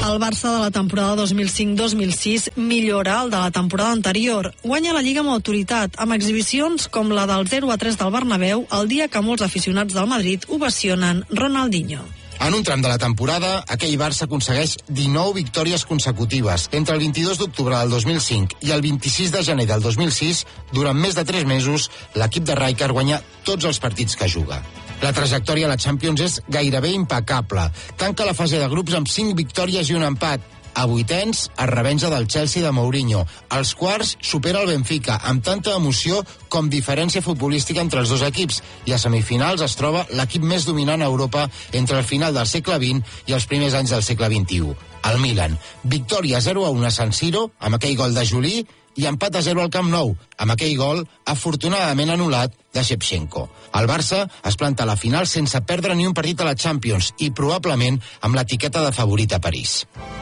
El Barça de la temporada 2005-2006 millora el de la temporada anterior. Guanya la Lliga amb autoritat, amb exhibicions com la del 0-3 del Bernabéu, el dia que molts aficionats del Madrid ovacionen Ronaldinho. En un tram de la temporada, aquell Barça aconsegueix 19 victòries consecutives. Entre el 22 d'octubre del 2005 i el 26 de gener del 2006, durant més de 3 mesos, l'equip de Rijkaard guanya tots els partits que juga. La trajectòria a la Champions és gairebé impecable. Tanca la fase de grups amb 5 victòries i un empat. A vuitens, es revenja del Chelsea de Mourinho. Als quarts, supera el Benfica, amb tanta emoció com diferència futbolística entre els dos equips. I a semifinals es troba l'equip més dominant a Europa entre el final del segle XX i els primers anys del segle XXI. El Milan. Victòria 0-1 a San Siro, amb aquell gol de Juli, i empat a 0 al Camp Nou, amb aquell gol afortunadament anul·lat de Shevchenko. El Barça es planta a la final sense perdre ni un partit a la Champions i probablement amb l'etiqueta de favorit a París.